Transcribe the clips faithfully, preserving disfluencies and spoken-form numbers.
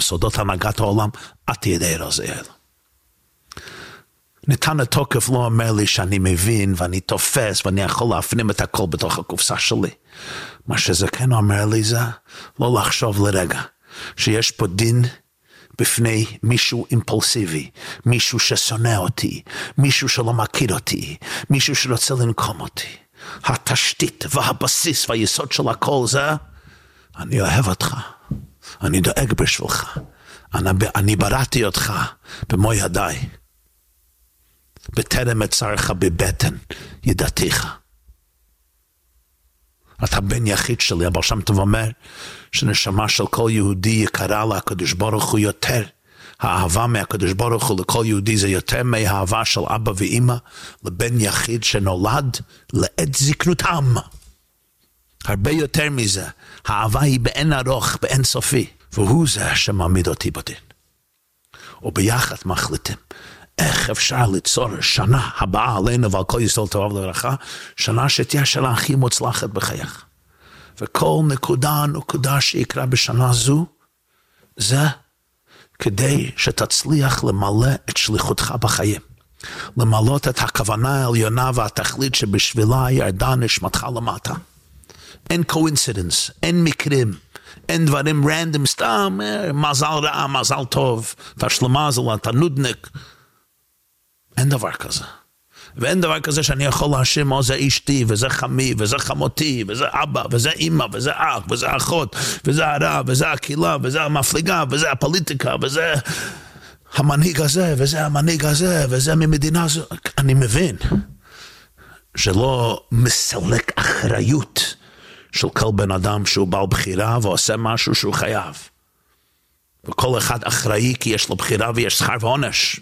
סודות הנהגת העולם, את ידי רזיאל. ניתן התוקף לא אומר לי שאני מבין ואני תופס ואני יכול להפנים את הכל בתוך הקופסה שלי. מה שזה כן אומר לי זה לא לחשוב לרגע שיש פה דין בפני מישהו אימפולסיבי, מישהו ששונא אותי, מישהו שלא מכיר אותי, מישהו שרוצה לנקום אותי. התשתית והבסיס והיסוד של הכל זה, אני אוהב אותך, אני דואג בשבילך, אני, אני בראתי אותך במו ידיי. בטרם אצרך בבטן ידעתיך. אתה בן יחיד שלי, אבל שם טוב אומר שנשמה של כל יהודי יקרה לה הקדוש ברוך הוא יותר. האהבה מהקדוש ברוך הוא לכל יהודי זה יותר מהאהבה של אבא ואמא לבן יחיד שנולד לעת זקנותם. הרבה יותר מזה. האהבה היא באין ארוך, באין סופי. והוא זה שמעמיד אותי בדין. וביחד מחליטים. איך אפשר ליצור שנה הבאה עלינו ועל כל ישראל טוב לברכה, שנה שתהיה שנה הכי מוצלחת בחייך. וכל נקודה נקודה שיקרה בשנה זו, זה כדי שתצליח למלא את שליחותך בחיים. למלות את הכוונה העליונה והתכלית שבשבילה ירדה נשמתך למטה. אין קואינסידנס, אין מקרים, אין דברים רנדום, סתם מזל רע, מזל טוב, תשלמה זו, אתה נודניק. אין דבר כזה. ואין דבר כזה שאני יכול להאשים, או זה אשתי, וזה חמי, וזה חמותי, וזה אבא, וזה אמא, וזה אח, וזה אחות, וזה הרב, וזה הקהילה, וזה המפלגה, וזה הפוליטיקה, וזה המנהיג הזה, וזה המנהיג הזה, וזה ממדינה זו. אני מבין שלא מסלק אחריות של כל בן אדם שהוא בעל בחירה, ועושה משהו שהוא חייב. וכל אחד אחראי כי יש לו בחירה ויש שכר ועונש.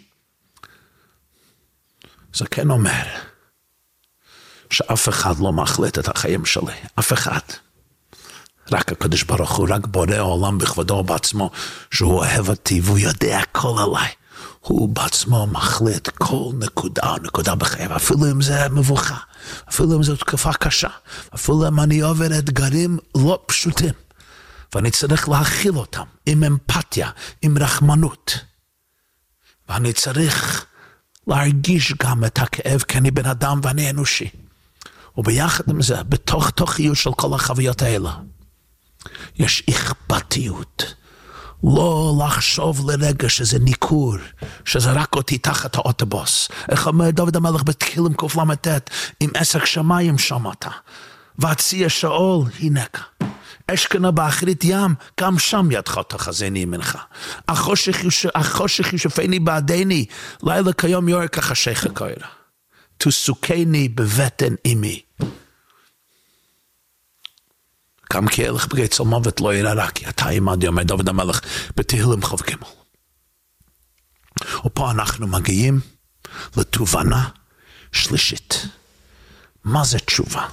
זה כן אומר שאף אחד לא מחליט את החיים שלי, אף אחד. רק הקדוש ברוך הוא, רק בורא העולם בכבודו בעצמו, שהוא אוהב אותי והוא יודע הכל עליי. הוא בעצמו מחליט כל נקודה, נקודה בחיים, אפילו אם זה מבוכה, אפילו אם זו תקופה קשה, אפילו אם אני עובר אתגרים לא פשוטים, ואני צריך להכיל אותם עם אמפתיה, עם רחמנות, ואני צריך להרגיש גם את הכאב, כי אני בן אדם ואני אנושי. וביחד עם זה, בתוך תוכיות של כל החוויות האלה, יש אכפתיות. לא לחשוב לרגע שזה ניכור, שזה רק אותי תחת האוטובוס. איך אומר דוד המלך בתהילים קל"ט, עם עסק שמיים שמעת, והציע שאול הנקה. אשכנה באחרית ים, גם שם ידך תחזיני ימינך. החושך ישופני בעדני, לילה כיום יורק החשך הקוירה. תסוכני בבטן אמי. גם כי הלך בגי צל מוות לא יראה רע, כי אתה עמדי, אומר דוד המלך, בתהילים חוב גמל. ופה אנחנו מגיעים לתובנה שלישית. מה זה תשובה?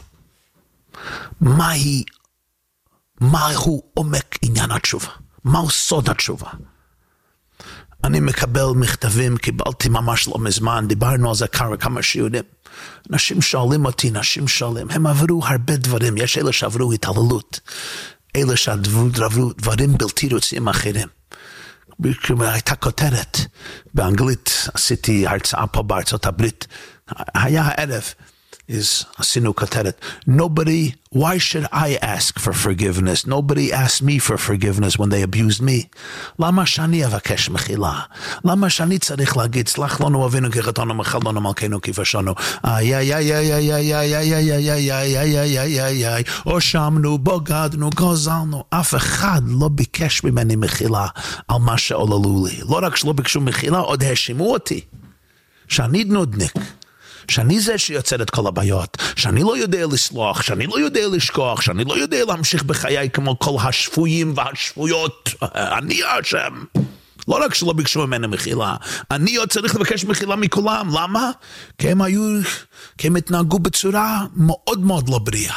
מהי מהו עומק עניין התשובה? מהו סוד התשובה? אני מקבל מכתבים, קיבלתי ממש לא מזמן, דיברנו על זה כמה, כמה שיעורים. אנשים שואלים אותי, נשים שואלים, הם עברו הרבה דברים, יש אלה שעברו התעללות, אלה שעברו דברים בלתי רוצים אחרים. הייתה כותרת, באנגלית עשיתי הרצאה פה בארצות הברית, היה הערב, is עשינו כותרת, nobody, why should I ask for forgiveness? Nobody asked me for forgiveness when they abused me. למה שאני אבקש מחילה? למה שאני צריך להגיד, סלח לנו אבינו כחטאנו, מחל לנו מלכנו כבשנו, איי איי איי איי איי איי איי איי איי איי איי איי איי איי איי, הואשמנו, בוגדנו, גזלנו, אף אחד לא ביקש ממני מחילה על מה שעוללו לי. לא רק שלא ביקשו מחילה, עוד האשימו אותי, שאני נודניק. שאני זה שיוצר את כל הבעיות, שאני לא יודע לסלוח, שאני לא יודע לשכוח, שאני לא יודע להמשיך בחיי כמו כל השפויים והשפויות, אני האשם. לא רק שלא ביקשו ממנו מחילה, אני עוד צריך לבקש מחילה מכולם, למה? כי הם היו, כי הם התנהגו בצורה מאוד מאוד לא בריאה.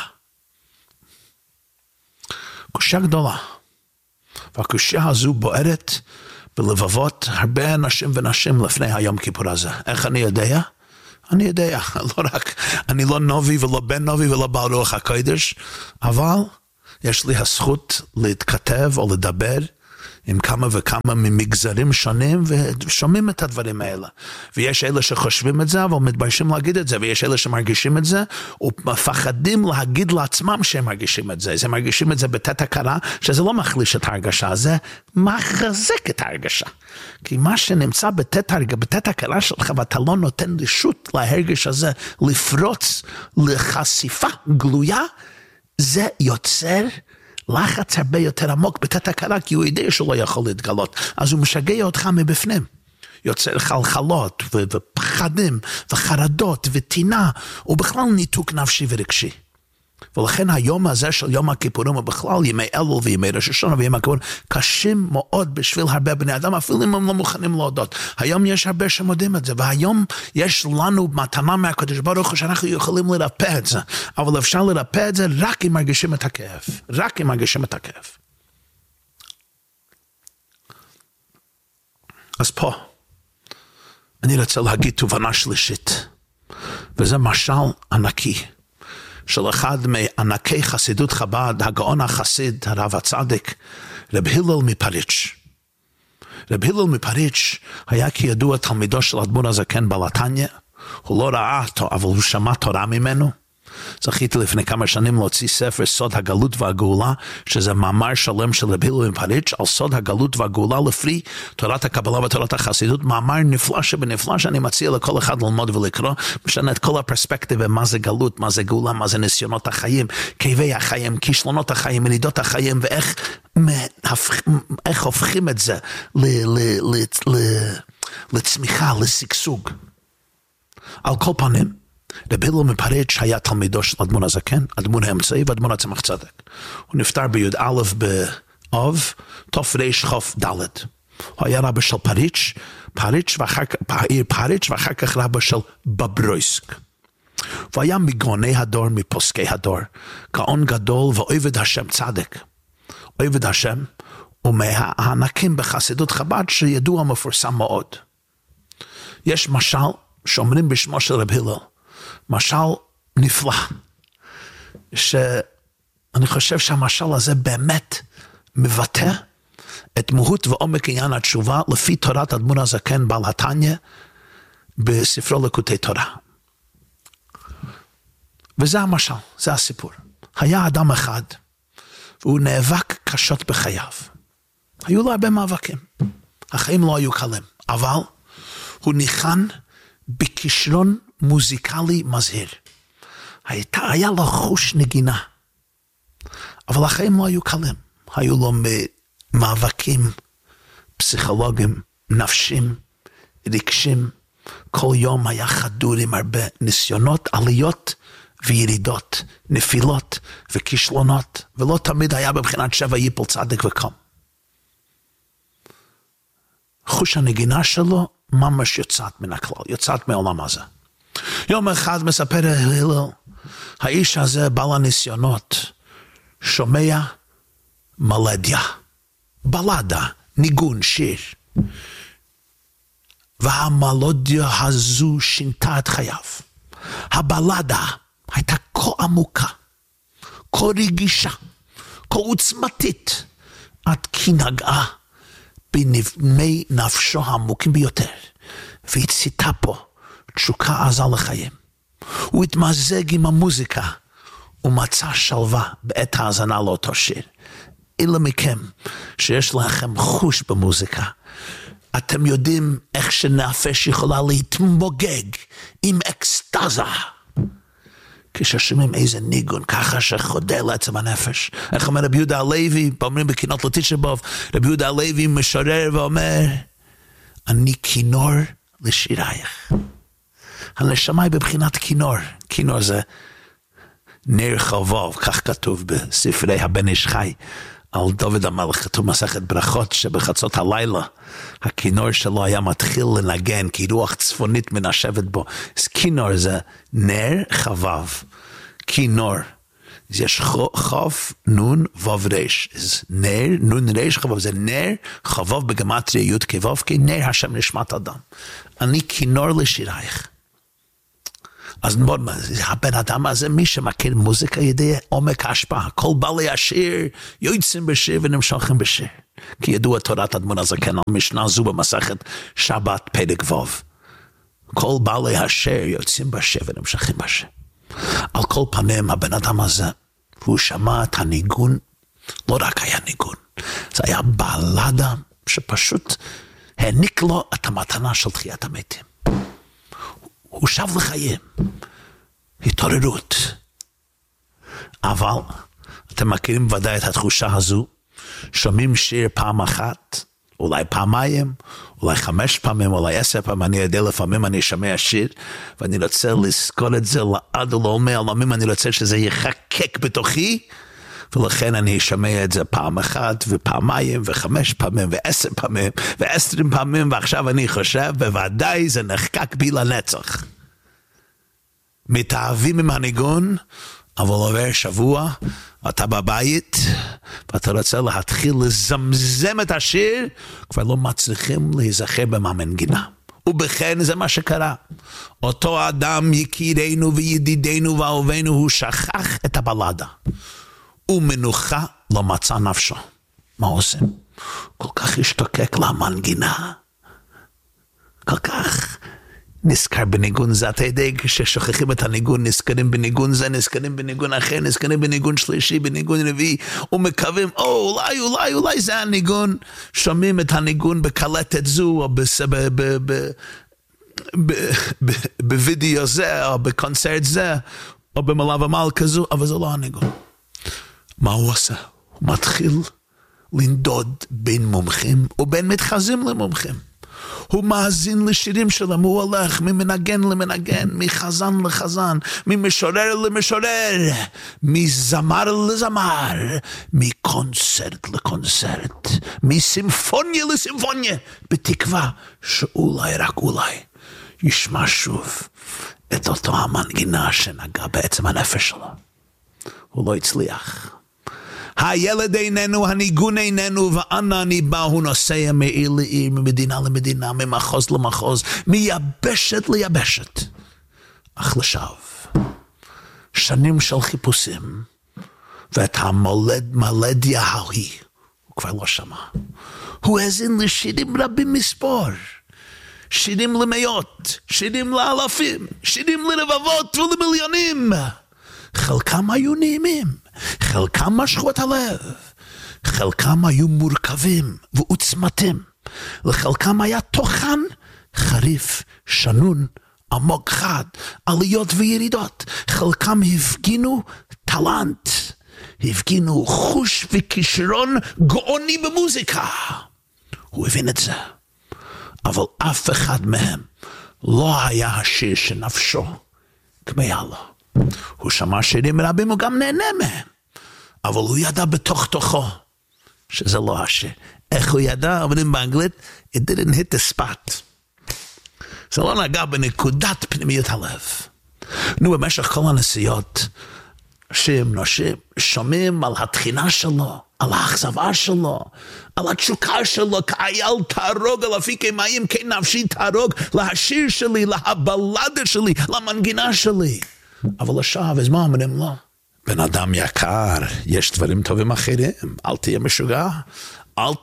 קושיה גדולה, והקושיה הזו בוערת בלבבות הרבה אנשים ונשים לפני היום כיפור הזה. איך אני יודע? אני יודע, לא רק, אני לא נובי ולא בן נובי ולא בעל רוח הקודש, אבל יש לי הזכות להתכתב או לדבר עם כמה וכמה ממגזרים שונים, ושומעים את הדברים האלה. ויש אלה שחושבים את זה, אבל מתביישים להגיד את זה, ויש אלה שמרגישים את זה, ומפחדים להגיד לעצמם שהם מרגישים את זה. הם מרגישים את זה בתת הכרה, שזה לא מחליש את ההרגשה, זה מחזק את ההרגשה. כי מה שנמצא בתת, בתת הכרה שלך, ואתה לא נותן רשות להרגש הזה, לפרוץ לחשיפה גלויה, זה יוצר לחץ הרבה יותר עמוק בתת הכרה, כי הוא יודע שהוא לא יכול להתגלות, אז הוא משגע אותך מבפנים, יוצר חלחלות ו- ופחדים וחרדות וטינה, ובכלל ניתוק נפשי ורגשי. ולכן היום הזה של יום הכיפורים, ובכלל ימי אלול וימי ראש השנה וימי הכיפורים, קשים מאוד בשביל הרבה בני אדם, אפילו אם הם לא מוכנים להודות. היום יש הרבה שמודים את זה, והיום יש לנו מתנה מהקדוש ברוך הוא שאנחנו יכולים לרפא את זה, אבל אפשר לרפא את זה רק אם מרגישים את הכאב, רק אם מרגישים את הכאב. אז פה, אני רוצה להגיד תובנה שלישית, וזה משל ענקי, של אחד מענקי חסידות חב"ד, הגאון החסיד, הרב הצדיק, רב הלל מפריץ'. רב הלל מפריץ' היה כידוע תלמידו של האדמו"ר הזקן בעל התניא, הוא לא ראה אותו, אבל הוא שמע תורה ממנו. זכיתי לפני כמה שנים להוציא ספר סוד הגלות והגאולה, שזה מאמר שלם של רב הלל מפריץ' על סוד הגלות והגאולה לפי תורת הקבלה ותורת החסידות, מאמר נפלא שבנפלא שאני מציע לכל אחד ללמוד ולקרוא, משנה את כל הפרספקטיבה, מה זה גלות, מה זה גאולה, מה זה ניסיונות החיים, כאבי החיים, כישלונות החיים, מנידות החיים, ואיך איך הופכים את זה ל, ל, ל, ל, לצמיחה, לשגשוג. על כל פנים, רב הלל מפריץ' היה תלמידו של האדמו"ר הזקן, האדמו"ר האמצעי והאדמו"ר הצמח צדק. הוא נפטר בי"א באב, תרח"ד. הוא היה רבא של פריץ', פריץ' ואחר כך, העיר פריץ' ואחר כך רבא של בברויסק. הוא היה מגאוני הדור, מפוסקי הדור, גאון גדול ועובד השם צדק. עובד השם ומהענקים בחסידות חב"ד שידוע מפורסם מאוד. יש משל שאומרים בשמו של רב הלל, משל נפלא, שאני חושב שהמשל הזה באמת מבטא את מהות ועומק עניין התשובה לפי תורת האדמו"ר הזקן בעל התניא בספרו ליקוטי תורה. וזה המשל, זה הסיפור. היה אדם אחד והוא נאבק קשות בחייו. היו לו הרבה מאבקים, החיים לא היו קלים, אבל הוא ניחן בכישרון מוזיקלי מזהיר. הייתה, היה לו חוש נגינה, אבל החיים לא היו קלים. היו לו מאבקים פסיכולוגיים, נפשים, רגשים. כל יום היה חדור עם הרבה ניסיונות, עליות וירידות, נפילות וכישלונות, ולא תמיד היה בבחינת שבע ייפול צדיק וקם. חוש הנגינה שלו ממש יוצאת מן הכלל, יוצאת מעולם הזה. יום אחד מספר הלל, האיש הזה בעל הניסיונות, שומע מלדיה, בלדה, ניגון, שיר. והמלודיה הזו שינתה את חייו. הבלדה הייתה כה עמוקה, כה רגישה, כה עוצמתית, עד כי נגעה בנבני נפשו העמוקים ביותר, והציתה פה תשוקה עזה לחיים. הוא התמזג עם המוזיקה, ומצא שלווה בעת האזנה לאותו שיר. אלא מכם שיש לכם חוש במוזיקה, אתם יודעים איך שנפש יכולה להתמוגג עם אקסטזה, כששומעים איזה ניגון, ככה שחודר לעצם הנפש. איך אומר רבי יהודה הלוי, אומרים בקינות לתשבוב, רבי יהודה הלוי משורר ואומר, אני כינור לשירייך. הנשמה היא בבחינת כינור. כינור זה נר חובב, כך כתוב בספרי הבן איש חי, על דוד המלך, כתוב מסכת ברכות, שבחצות הלילה, הכינור שלו היה מתחיל לנגן, כי רוח צפונית מנשבת בו. אז כינור זה נר חובב, כינור. אז יש חוב, נון, ווב רש. אז נר, נון רש, חובב, זה נר, חובב בגמטריה י' כו' כי נר השם נשמת אדם. אני כינור לשירייך. אז הבן אדם הזה, מי שמכיר מוזיקה יודע עומק ההשפעה. כל בעלי השיר יוצאים בשיר ונמשכים בשיר. כי ידוע תורת אדמו"ר הזקן על משנה זו במסכת שבת פרק ו'. כל בעלי השם יוצאים בשם ונמשכים בשם. על כל פנים הבן אדם הזה, הוא שמע את הניגון, לא רק היה ניגון, זה היה בלדה שפשוט העניק לו את המתנה של תחיית המתים. הוא שב לחיים, התעוררות. אבל אתם מכירים ודאי את התחושה הזו, שומעים שיר פעם אחת, אולי פעמיים, אולי חמש פעמים, אולי עשר פעמים, אני יודע לפעמים אני שומע שיר, ואני רוצה לזכור את זה לעד ולעולמי עולמים, אני רוצה שזה יחקק בתוכי, ולכן אני שומע את זה פעם אחת, ופעמיים, וחמש פעמים, ועשר פעמים, ועשרים פעמים, ועכשיו אני חושב, בוודאי זה נחקק בי לנצח. מתאהבים עם הניגון, אבל עובר שבוע, אתה בבית, ואתה רוצה להתחיל לזמזם את השיר, כבר לא מצליחים להיזכר במנגינה. ובכן זה מה שקרה. אותו אדם יקירנו וידידנו ואהובנו, הוא שכח את הבלדה. ומנוחה לא מצא נפשו. מה עושים? כל כך השתוקק למנגינה. כל כך נזכר בניגון זה, אתה יודע, כששוכחים את הניגון, נזכרים בניגון זה, נזכרים בניגון אחר, נזכרים בניגון שלישי, בניגון רביעי, ומקווים, או, אולי, אולי, אולי זה הניגון, שומעים את הניגון בקלטת זו, או בווידאו זה, או בקונצרט זה, או במלאב עמל כזו, אבל זה לא הניגון. מה הוא עושה? הוא מתחיל לנדוד בין מומחים, ובין מתחזים למומחים. הוא מאזין לשירים שלהם, הוא הולך ממנגן למנגן, מחזן לחזן, ממשורר למשורר, מזמר לזמר, מקונצרט לקונצרט, מסימפוניה לסימפוניה, בתקווה שאולי רק אולי ישמע שוב את אותו המנגינה שנגע בעצם הנפש שלו. הוא לא הצליח. הילד איננו, הניגון איננו, ואנה אני בא, הוא נוסע מעיר לעיר, ממדינה למדינה, ממחוז למחוז, מיבשת ליבשת. אך לשווא, שנים של חיפושים, ואת המולד, מלדיה ההיא, הוא כבר לא שמע. הוא האזין לשירים רבים מספור, שירים למאות, שירים לאלפים, שירים לרבבות ולמיליונים. חלקם היו נעימים, חלקם משכו את הלב, חלקם היו מורכבים ועוצמתים, לחלקם היה תוכן חריף, שנון, עמוק חד, עליות וירידות, חלקם הפגינו טלנט, הפגינו חוש וכישרון גאוני במוזיקה. הוא הבין את זה, אבל אף אחד מהם לא היה השיר שנפשו כמיה לו. הוא שמע שירים רבים, הוא גם נהנה מהם, אבל הוא ידע בתוך תוכו שזה לא השיר. איך הוא ידע? אומרים באנגלית, it didn't hit the spot. זה לא נגע בנקודת פנימיות הלב. נו, במשך כל הנסיעות, נשים, נשים, שומעים על התחינה שלו, על האכזבה שלו, על התשוקה שלו, כאייל תרוג על אפיקי מים, כן נפשי תרוג, להשיר שלי, להבלדה שלי, למנגינה שלי. אבל עכשיו, אז מה אומרים לו? בן אדם יקר, יש דברים טובים אחרים, אל תהיה משוגע, אל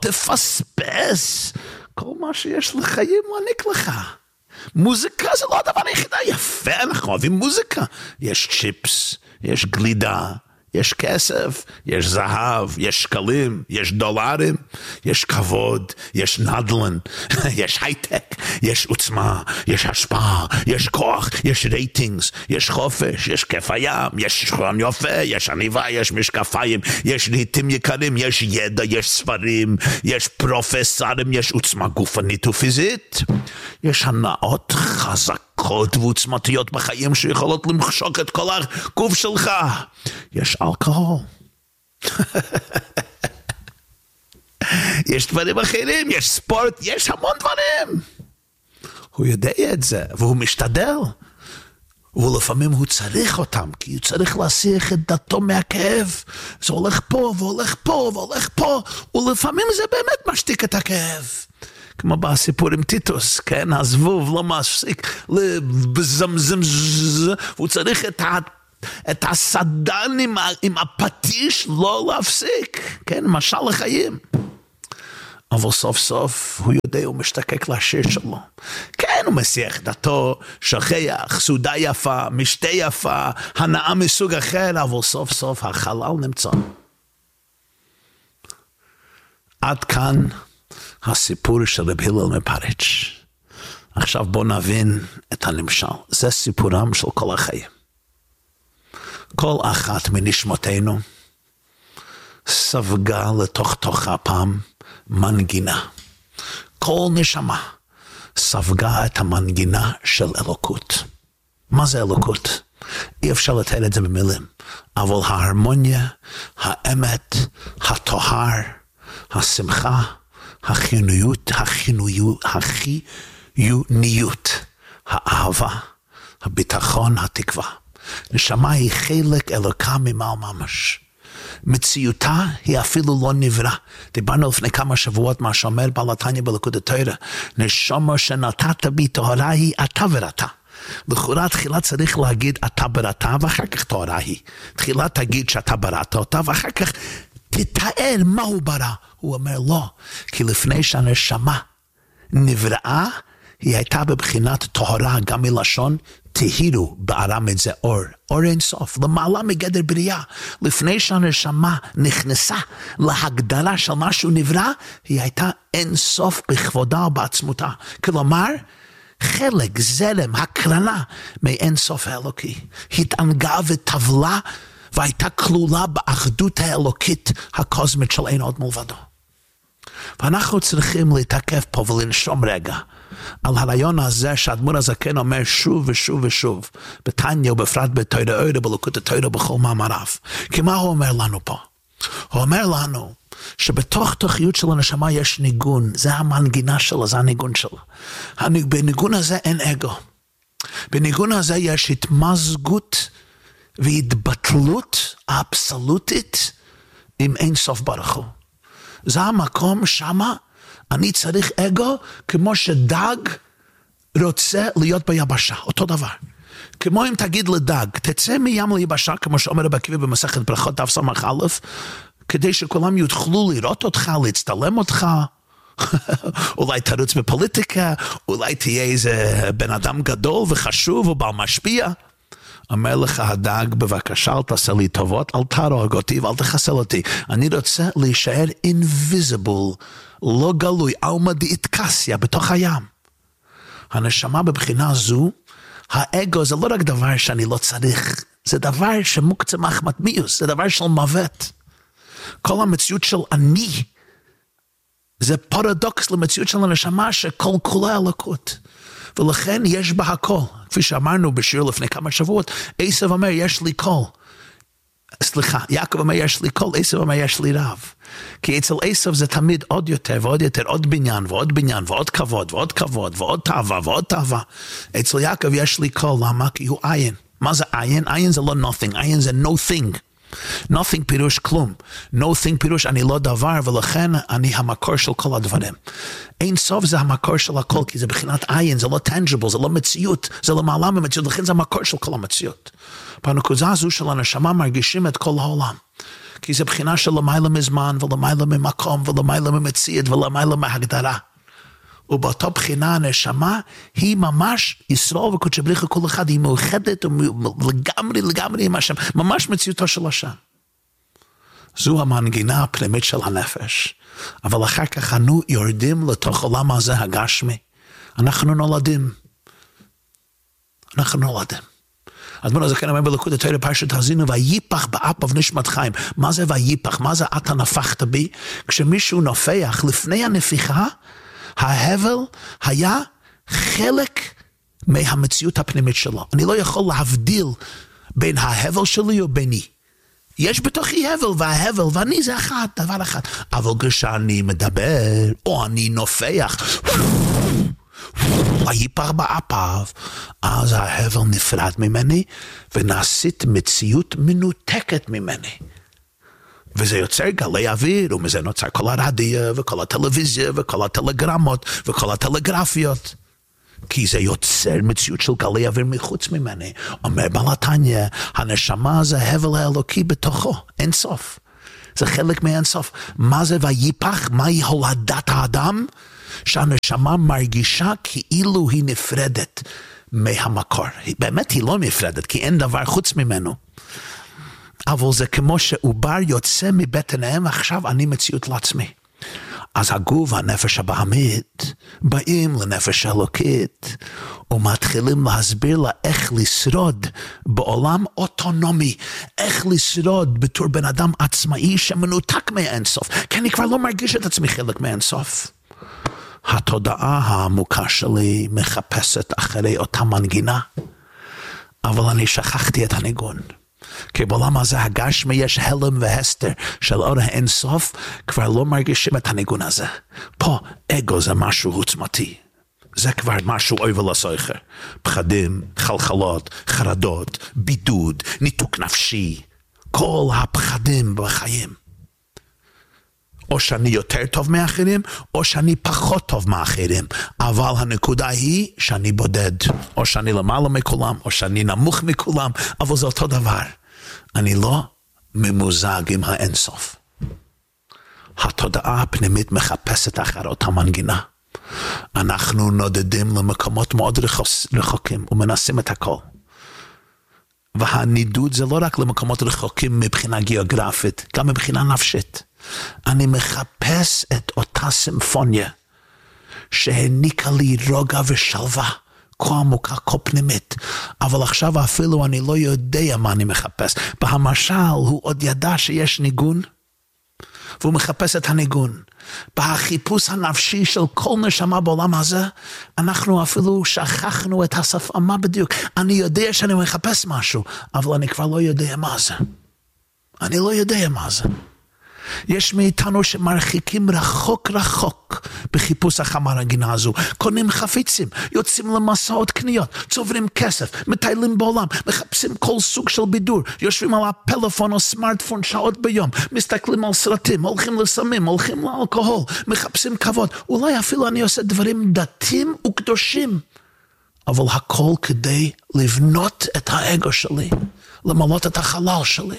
תפספס, כל מה שיש לחיים להעניק לך. מוזיקה זה לא הדבר היחידה, יפה, אנחנו אוהבים מוזיקה. יש צ'יפס, יש גלידה, יש כסף, יש זהב, יש שקלים, יש דולרים, יש כבוד, יש נדל"ן, יש הייטק, יש עוצמה, יש השפעה, יש כוח, יש רייטינגס, יש חופש, יש כיף הים, יש שכרן יפה, יש עניבה, יש משקפיים, יש לעיתים יקרים, יש ידע, יש ספרים, יש פרופסורים, יש עוצמה גופנית ופיזית, יש הנאות חזקות ועוצמתיות בחיים שיכולות למשוך את כל הגוף שלך. יש אלכוהול. יש דברים אחרים, יש ספורט, יש המון דברים. הוא יודע את זה, והוא משתדל. ולפעמים הוא צריך אותם, כי הוא צריך להסיח את דתו מהכאב. זה הולך פה, והולך פה, והולך פה, ולפעמים זה באמת משתיק את הכאב. כמו בסיפור עם טיטוס, כן? הזבוב לא מפסיק לבזמזם, והוא צריך את ה... את הסדן עם, עם הפטיש לא להפסיק, כן? משל לחיים. אבל סוף סוף הוא יודע, הוא משתקק לשיר שלו. כן, הוא מסיח דתו, שכח, סעודה יפה, משתה יפה, הנאה מסוג אחר, אבל סוף סוף החלל נמצא. עד כאן הסיפור של רב הלל מפריץ'. עכשיו בוא נבין את הנמשל. זה סיפורם של כל החיים. כל אחת מנשמותינו ספגה לתוך תוכה פעם מנגינה. כל נשמה ספגה את המנגינה של אלוקות. מה זה אלוקות? אי אפשר לתאר את זה במילים, אבל ההרמוניה, האמת, הטוהר, השמחה, החיוניות, החיוניות, החיוניות, האהבה, הביטחון, התקווה. נשמה היא חלק אלוקה ממעל ממש. מציאותה היא אפילו לא נברא. דיברנו לפני כמה שבועות מה שאומר בעל התניא בליקוד התורה, נשמה שנתת בי טהרה היא אתה בראתה. לכאורה תחילה צריך להגיד אתה בראתה ואחר כך טהרה היא. תחילה תגיד שאתה בראת אותה ואחר כך תתאר מה הוא ברא. הוא אומר לא, כי לפני שהנשמה נבראה היא הייתה בבחינת טהרה, גם מלשון תהירו בארמית זה אור, אור אין סוף, למעלה מגדר בריאה. לפני שהנשמה נכנסה להגדרה של משהו נברא, היא הייתה אין סוף בכבודה ובעצמותה. כלומר, חלק, זרם, הקרנה מאין סוף האלוקי. התענגה וטבלה והייתה כלולה באחדות האלוקית הקוסמית של אין עוד מלבדו. ואנחנו צריכים להתעכב פה ולנשום רגע על הרעיון הזה שהאדמו"ר הזקן אומר שוב ושוב ושוב בתניא ובפרט בתורה אורה בליקוד התורה בכל מאמריו. כי מה הוא אומר לנו פה? הוא אומר לנו שבתוך תוכיות של הנשמה יש ניגון, זה המנגינה שלו, זה הניגון שלו. בניגון הזה אין אגו. בניגון הזה יש התמזגות והתבטלות האבסולוטית עם אין סוף ברוך הוא. זה המקום שמה אני צריך אגו כמו שדג רוצה להיות ביבשה, אותו דבר. כמו אם תגיד לדג, תצא מים ליבשה, כמו שאומר רבי עקיבא במסכת ברכות דף סמך א', כדי שכולם יוכלו לראות אותך, להצטלם אותך, אולי תרוץ בפוליטיקה, אולי תהיה איזה בן אדם גדול וחשוב ובעל משפיע. אומר לך הדג, בבקשה אל תעשה לי טובות, אל תהרוג אותי ואל תחסל אותי. אני רוצה להישאר invisible, לא גלוי, אלמא דאיטקסיה, בתוך הים. הנשמה בבחינה זו, האגו זה לא רק דבר שאני לא צריך, זה דבר שמוקצה מחמת מיוס, זה דבר של מוות. כל המציאות של אני, זה פרדוקס למציאות של הנשמה שכל כולה אלוקות. ולכן יש בה הכל. כפי שאמרנו בשיר לפני כמה שבועות, עשב אומר יש לי קול. סליחה, יעקב אומר יש לי קול, עשב אומר יש לי רב. כי אצל עשב זה תמיד עוד יותר ועוד יותר, עוד בניין ועוד בניין ועוד כבוד ועוד כבוד ועוד תאווה ועוד תאווה. אצל יעקב יש לי קול, למה? כי הוא עין. מה זה עין? עין זה לא nothing, עין זה no thing. nothing פירוש כלום. no thing פירוש אני לא דבר, ולכן אני המקור של כל הדברים. אין סוף זה המקור של הכל, כי זה בחינת עין, זה לא tangible, זה לא מציאות, זה לא מעלה ממציאות, לכן זה המקור של כל המציאות. בנקודה הזו של הנשמה מרגישים את כל העולם. כי זה בחינה של למעלה מזמן, ולמעלה ממקום, ולמעלה ממציאות, ולמעלה מהגדרה. ובאותה בחינה הנשמה היא ממש ישראל וקודשי בריך כל אחד, היא מאוחדת לגמרי לגמרי עם השם, ממש מציאותו של השם. זו המנגינה הפנימית של הנפש. אבל אחר כך אנו יורדים לתוך עולם הזה הגשמי. אנחנו נולדים. אנחנו נולדים. האדמו"ר הזקן אומר בליקוד התורה פרשת האזינו, ויפח באפיו נשמת חיים. מה זה ויפח? מה זה אתה נפחת בי? כשמישהו נופח לפני הנפיחה, ההבל היה חלק מהמציאות הפנימית שלו. אני לא יכול להבדיל בין ההבל שלי וביני. יש בתוכי הבל, וההבל ואני זה אחד, דבר אחד. אבל כשאני מדבר, או אני נופח, ויפח באפיו, אז ההבל נפרד ממני, ונעשית מציאות מנותקת ממני. וזה יוצר גלי אוויר, ומזה נוצר כל הרדיו, וכל הטלוויזיה, וכל הטלגרמות, וכל הטלגרפיות. כי זה יוצר מציאות של גלי אוויר מחוץ ממני. אומר בעל התניא, הנשמה זה הבל האלוקי בתוכו, אין סוף. זה חלק מהאינסוף. מה זה ויפח? מהי הולדת האדם? שהנשמה מרגישה כאילו היא נפרדת מהמקור. באמת היא לא נפרדת, כי אין דבר חוץ ממנו. אבל זה כמו שעובר יוצא מבטן האם, עכשיו אני מציאות לעצמי. אז הגוף והנפש הבהמית באים לנפש האלוקית ומתחילים להסביר לה איך לשרוד בעולם אוטונומי, איך לשרוד בתור בן אדם עצמאי שמנותק מהאינסוף, כי אני כבר לא מרגיש את עצמי חלק מהאינסוף. התודעה העמוקה שלי מחפשת אחרי אותה מנגינה, אבל אני שכחתי את הניגון. כי בעולם הזה הגשמי יש הלם והסתר של אור האינסוף, כבר לא מרגישים את הניגון הזה. פה אגו זה משהו עוצמתי, זה כבר משהו אויב לסוחר. פחדים, חלחלות, חרדות, בידוד, ניתוק נפשי, כל הפחדים בחיים. או שאני יותר טוב מאחרים, או שאני פחות טוב מאחרים. אבל הנקודה היא שאני בודד. או שאני למעלה מכולם, או שאני נמוך מכולם, אבל זה אותו דבר. אני לא ממוזג עם האינסוף. התודעה הפנימית מחפשת אחר אותה מנגינה. אנחנו נודדים למקומות מאוד רחוקים, ומנסים את הכל. והנידוד זה לא רק למקומות רחוקים מבחינה גיאוגרפית, גם מבחינה נפשית. אני מחפש את אותה סימפוניה שהעניקה לי רוגע ושלווה, כה עמוקה, כה פנימית, אבל עכשיו אפילו אני לא יודע מה אני מחפש. בהמשל הוא עוד ידע שיש ניגון, והוא מחפש את הניגון. בחיפוש הנפשי של כל נשמה בעולם הזה, אנחנו אפילו שכחנו את השפה. מה בדיוק? אני יודע שאני מחפש משהו, אבל אני כבר לא יודע מה זה. אני לא יודע מה זה. יש מאיתנו שמרחיקים רחוק רחוק בחיפוש החמר הגינה הזו, קונים חפיצים, יוצאים למסעות קניות, צוברים כסף, מטיילים בעולם, מחפשים כל סוג של בידור, יושבים על הפלאפון או סמארטפון שעות ביום, מסתכלים על סרטים, הולכים לסמים, הולכים לאלכוהול, מחפשים כבוד. אולי אפילו אני עושה דברים דתיים וקדושים, אבל הכל כדי לבנות את האגו שלי, למלות את החלל שלי.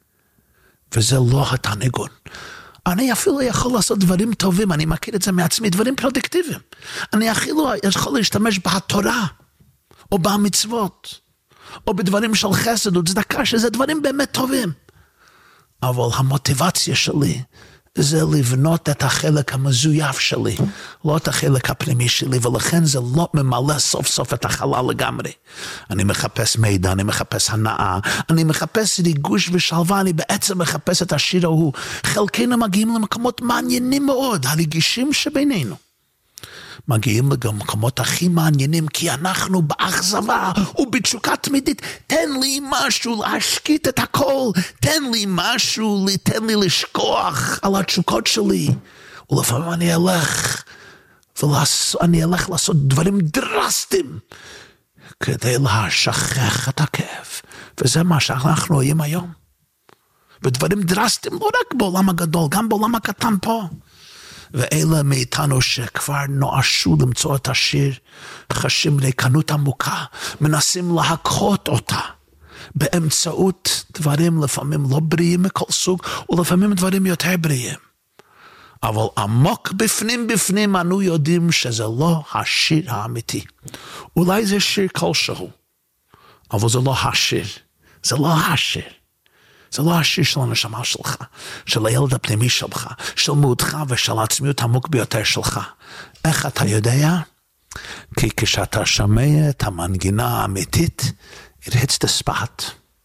וזה לא התניגון. אני אפילו יכול לעשות דברים טובים, אני מכיר את זה מעצמי, דברים פרודקטיביים. אני אפילו יכול להשתמש בתורה, או במצוות, או בדברים של חסד וצדקה, שזה דברים באמת טובים. אבל המוטיבציה שלי, זה לבנות את החלק המזויף שלי, לא את החלק הפנימי שלי, ולכן זה לא ממלא סוף סוף את החלל לגמרי. אני מחפש מידע, אני מחפש הנאה, אני מחפש ריגוש ושלווה, אני בעצם מחפש את השיר ההוא. חלקנו מגיעים למקומות מעניינים מאוד, הרגישים שבינינו. מגיעים למקומות הכי מעניינים, כי אנחנו באכזבה ובתשוקה תמידית. תן לי משהו להשקיט את הכל, תן לי משהו, תן לי לשכוח על התשוקות שלי. ולפעמים אני אלך, ואני אלך לעשות דברים דרסטיים, כדי להשכח את הכאב. וזה מה שאנחנו רואים היום. ודברים דרסטיים, לא רק בעולם הגדול, גם בעולם הקטן פה. ואלה מאיתנו שכבר נואשו למצוא את השיר, חשים ריקנות עמוקה, מנסים להכות אותה, באמצעות דברים לפעמים לא בריאים מכל סוג, ולפעמים דברים יותר בריאים. אבל עמוק בפנים בפנים אנו יודעים שזה לא השיר האמיתי. אולי זה שיר כלשהו, אבל זה לא השיר, זה לא השיר. זה לא השיר של הנשמה שלך, של הילד הפנימי שלך, של מודך ושל העצמיות העמוק ביותר שלך. איך אתה יודע? כי כשאתה שומע את המנגינה האמיתית, it hits the spot.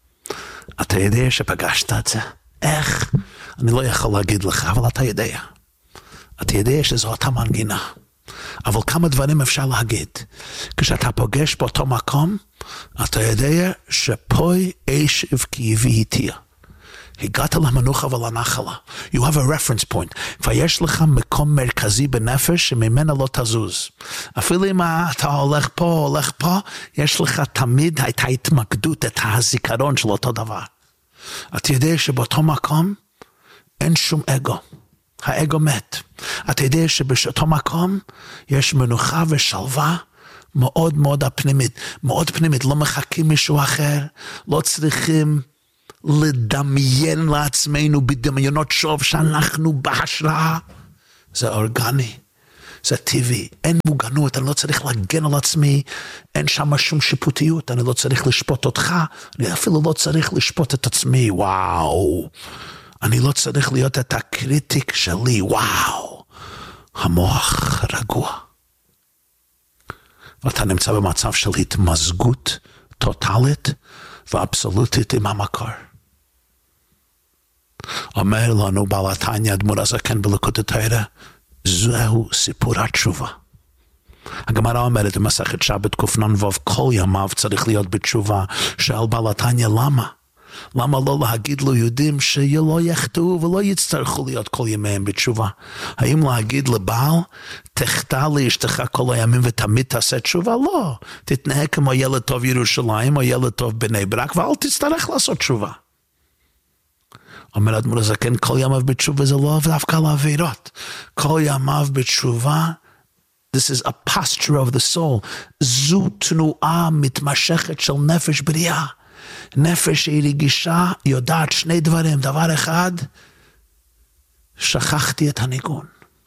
אתה יודע שפגשת את זה. איך? אני לא יכול להגיד לך, אבל אתה יודע. אתה יודע שזו אותה מנגינה. אבל כמה דברים אפשר להגיד. כשאתה פוגש באותו מקום, אתה יודע שפוי אשב כי יביא תהיה. הגעת למנוחה ולנחלה. You have a reference point. ויש לך מקום מרכזי בנפש שממנה לא תזוז. אפילו אם אתה הולך פה, הולך פה, יש לך תמיד את ההתמקדות, את הזיכרון של אותו דבר. אתה יודע שבאותו מקום אין שום אגו. האגו מת. אתה יודע שבאותו מקום יש מנוחה ושלווה מאוד מאוד הפנימית. מאוד פנימית. לא מחכים מישהו אחר. לא צריכים לדמיין לעצמנו בדמיונות שוב שאנחנו בהשראה. זה אורגני, זה טבעי, אין מוגנות, אני לא צריך להגן על עצמי, אין שם שום שיפוטיות, אני לא צריך לשפוט אותך, אני אפילו לא צריך לשפוט את עצמי, וואו, אני לא צריך להיות את הקריטיק שלי, וואו, המוח רגוע. ואתה נמצא במצב של התמזגות טוטלית ואבסולוטית עם המקור. אומר לנו בעל התניא, אדמו"ר הזקן בליקוטי התורה, זהו סיפור התשובה. הגמרא אומרת במסכת שבת קנ"ו, כל ימיו צריך להיות בתשובה. שאל בעל התניא, למה? למה לא להגיד ליהודים שלא יחטאו ולא יצטרכו להיות כל ימיהם בתשובה? האם להגיד לבעל, תחטא לאשתך כל הימים ותמיד תעשה תשובה? לא. תתנהג כמו ילד טוב ירושלים או ילד טוב בני ברק ואל תצטרך לעשות תשובה. אומר אדמו"ר הזקן, כל ימיו בתשובה זה לא דווקא לעבירות. כל ימיו בתשובה, this is a posture of the soul. זו תנועה מתמשכת של נפש בריאה. נפש שהיא רגישה, יודעת שני דברים. דבר אחד, שכחתי את הניגון.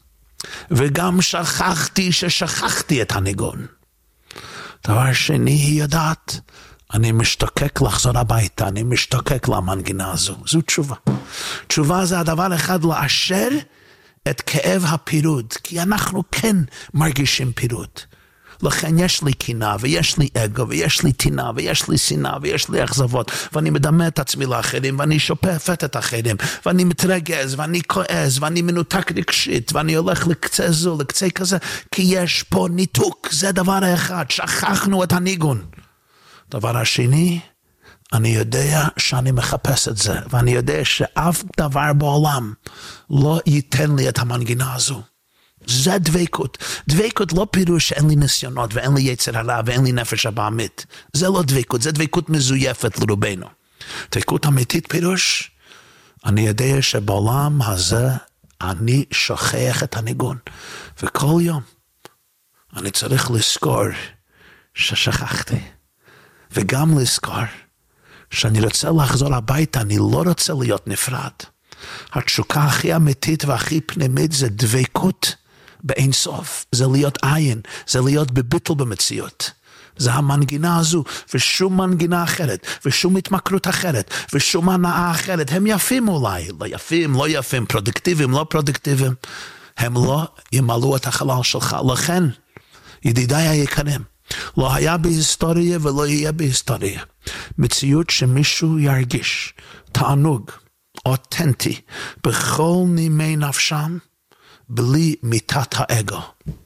וגם שכחתי ששכחתי את הניגון. דבר שני, היא יודעת, אני משתוקק לחזור הביתה, אני משתוקק למנגינה הזו. זו תשובה. תשובה זה הדבר אחד, לאשר את כאב הפירוד, כי אנחנו כן מרגישים פירוד. לכן יש לי קינה, ויש לי אגו, ויש לי טינה, ויש לי שנאה, ויש לי אכזבות, ואני מדמה את עצמי לאחרים, ואני שופפת את האחרים, ואני מתרגז, ואני כועס, ואני מנותק רגשית, ואני הולך לקצה זו, לקצה כזה, כי יש פה ניתוק, זה דבר האחד, שכחנו את הניגון. דבר השני, אני יודע שאני מחפש את זה, ואני יודע שאף דבר בעולם לא ייתן לי את המנגינה הזו. זה דבקות. דבקות לא פירוש שאין לי ניסיונות, ואין לי יצר הרע, ואין לי נפש הבאמית. זה לא דבקות, זה דבקות מזויפת לרובנו. דבקות אמיתית פירוש, אני יודע שבעולם הזה אני שוכח את הניגון. וכל יום אני צריך לזכור ששכחתי. וגם לזכור שאני רוצה לחזור הביתה, אני לא רוצה להיות נפרד. התשוקה הכי אמיתית והכי פנימית זה דבקות באין סוף. זה להיות עין, זה להיות בביטול במציאות. זה המנגינה הזו, ושום מנגינה אחרת, ושום התמכרות אחרת, ושום הנאה אחרת. הם יפים אולי, לא יפים, לא יפים, פרודקטיביים, לא פרודקטיביים. הם לא ימלאו את החלל שלך. לכן, ידידיי היקרים, לא היה בהיסטוריה ולא יהיה בהיסטוריה. מציאות שמישהו ירגיש תענוג אותנטי בכל נימי נפשם בלי מיטת האגו.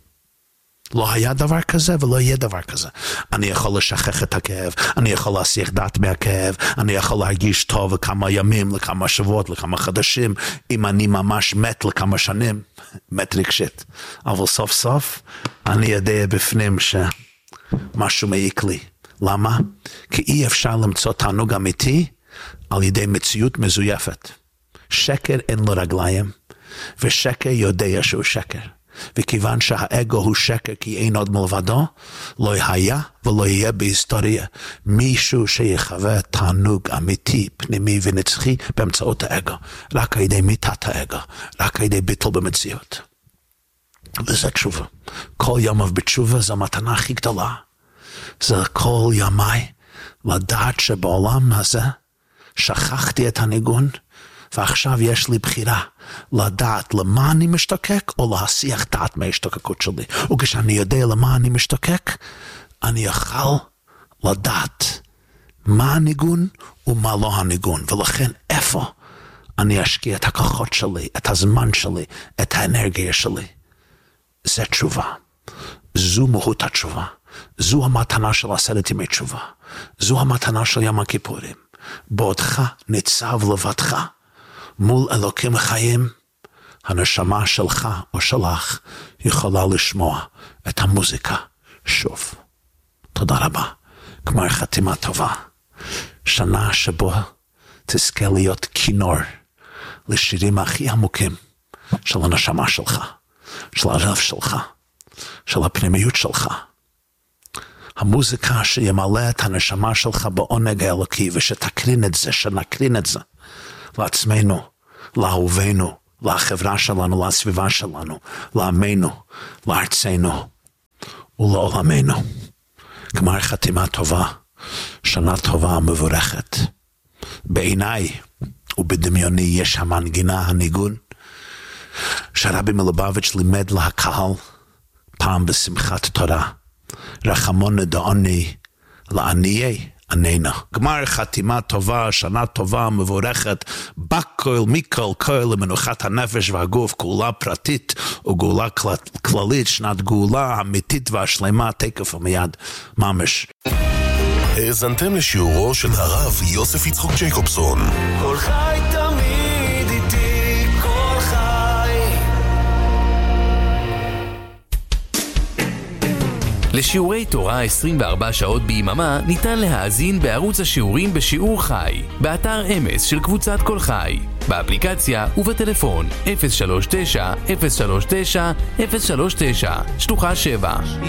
לא היה דבר כזה ולא יהיה דבר כזה. אני יכול לשכח את הכאב, אני יכול להסיח דעת מהכאב, אני יכול להרגיש טוב לכמה ימים, לכמה שבועות, לכמה חודשים, אם אני ממש מת לכמה שנים, מת רגשית. אבל סוף סוף אני יודע בפנים שמשהו מעיק לי. למה? כי אי אפשר למצוא תענוג אמיתי על ידי מציאות מזויפת. שקר אין לו רגליים, ושקר יודע שהוא שקר. וכיוון שהאגו הוא שקר כי אין עוד מלבדו, לא היה ולא יהיה בהיסטוריה מישהו שיחווה תענוג אמיתי, פנימי ונצחי באמצעות האגו. רק על ידי מיטת האגו, רק על ידי ביטול במציאות. וזה תשובה. כל ימיו בתשובה זו המתנה הכי גדולה. זה כל ימיי לדעת שבעולם הזה שכחתי את הניגון, ועכשיו יש לי בחירה לדעת למה אני משתוקק או להסיח דעת מההשתוקקות שלי. וכשאני יודע למה אני משתוקק, אני יכול לדעת מה הניגון ומה לא הניגון. ולכן איפה אני אשקיע את הכוחות שלי, את הזמן שלי, את האנרגיה שלי. זה תשובה. זו מהות התשובה. זו המתנה של עשרת ימי תשובה. זו המתנה של יום הכיפורים. בעודך ניצב לבדך מול אלוקים החיים, הנשמה שלך או שלך יכולה לשמוע את המוזיקה שוב. תודה רבה. גמר חתימה טובה. שנה שבו תזכה להיות כינור לשירים הכי עמוקים של הנשמה שלך, של הלב שלך, של הפנימיות שלך. המוזיקה שימלא את הנשמה שלך בעונג האלוקי, ושתקרין את זה, שנקרין את זה לעצמנו, לאהובינו, לחברה שלנו, לסביבה שלנו, לעמנו, לארצנו ולעולמנו. גמר חתימה טובה, שנה טובה מבורכת. בעיניי ובדמיוני יש המנגינה, הניגון, שהרבי מלובביץ' לימד לקהל פעם בשמחת תורה. רחמון דעוני לעניי עננה. גמר חתימה טובה, שנה טובה, מבורכת, בכל מכל כל למנוחת הנפש והגוף, גאולה פרטית וגאולה כללית, שנת גאולה אמיתית והשלמה, תקף ומיד ממש. האזנתם לשיעורו של הרב יוסף יצחק ג'ייקובסון. כל חי תמיד איתי, כל חי. לשיעורי תורה עשרים וארבע שעות ביממה ניתן להאזין בערוץ השיעורים בשיעור חי, באתר אמס של קבוצת כל חי, באפליקציה ובטלפון אפס שלוש תשע אפס שלוש תשע אפס שלוש תשע שלוחה שבע.